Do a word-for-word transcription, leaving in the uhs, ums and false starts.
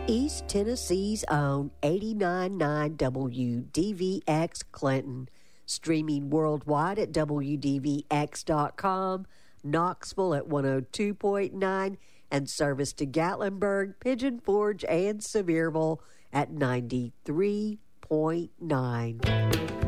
East Tennessee's own eighty-nine point nine W D V X Clinton, streaming worldwide at W D V X dot com, Knoxville at one oh two point nine, and service to Gatlinburg, Pigeon Forge, and Sevierville at ninety-three point nine.